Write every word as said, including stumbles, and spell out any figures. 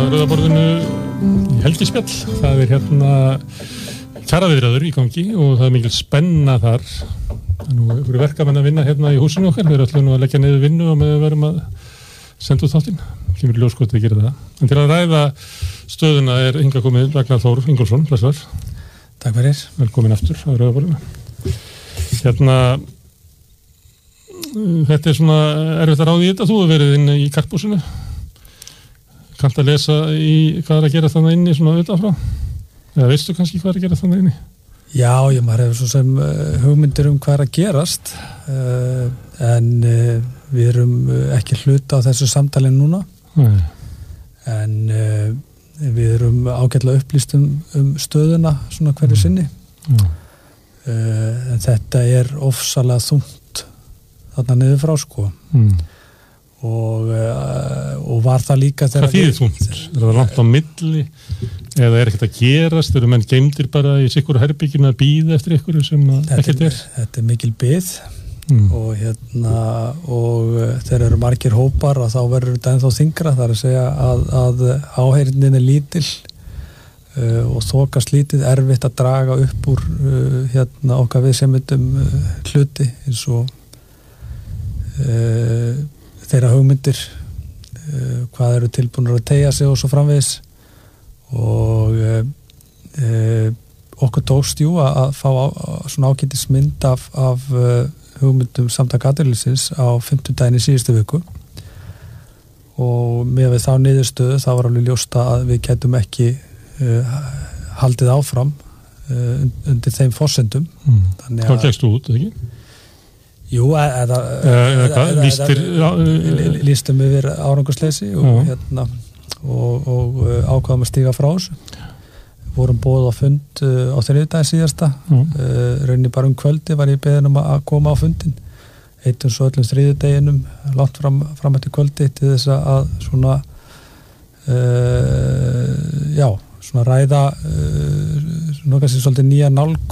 Rauða borðinu í helgispjall. Það er hérna kjaraviðræður í gangi og það er mikil spenna þar. Nú eru verkamenn að vinna hérna í húsinu okkar. Við erum ætlum nú að leggja niður vinnu og með verum að senda út þáttinn. Kemur í ljós hvort við gerum það. En til að ræða stöðuna er hingað komið Ragnar Þór Ingólfsson, blessaður. Takk fyrir. Velkomin aftur á Rauða borðinu. Hérna, þetta er svona erfitt að ráða í þetta. Þú hefur verið inn í karphúsinu. Kannt að lesa í hvað er að gera þannig inni svona utanfrá? Eða veistu kannski hvað er að gera þannig inni? Já, ég maður hefur svo sem uh, hugmyndir um hvað er að gerast uh, en uh, við erum ekki hluta á þessu samtali núna. Nei. En uh, við erum ágætlega upplýst um, um stöðuna svona hverju sinni. Mm. Uh, en þetta er ofsalega þungt þarna niður frá sko. Mm. Og, uh, og var það líka þegar... Hvað þýðir þungt? Er það langt á milli? Eða er ekkert að gerast? Eru menn geymdir bara í sikkur herbygginu að bíða eftir ykkur sem ekkert er? Þetta er mikil bið mm. og, hérna, og þegar eru margir hópar og þá verður þetta ennþá þyngra. Það er að segja að, að áheyrnin er lítil uh, og þokast lítið, erfitt að draga upp úr uh, hérna, okkar viðsemyndum uh, hluti eins og uh, þeirra hugmyndir, uh, hvað eru tilbúinir að teygja sig og svo framvegis og uh, okkur tókst jú að, að fá á, svona ágætis mynd af, af uh, hugmyndum Samtaka atvinnulífsins á fimmtudaginn í síðustu viku og með við þá niðurstöðu þá var alveg ljósta að við gætum ekki uh, haldið áfram uh, undir þeim forsendum. Mm. Hvað gekkst þú út, eða ekki? Jú, eða, eða, eða, eða, eða lístum yfir árangursleysi og, hérna, og, og ákvaðum að stíga frá þessu. Vorum boðið á fund á þriðjudaginn síðasta. Uh, rauninni bara um kvöldi var ég beðinn um að koma á fundin. Eittum svo öllum þriðjudeginum langt fram, fram eftir kvöldi til þess að svona, uh, já, svona ræða uh, svona kannski svolítið nýja nálgun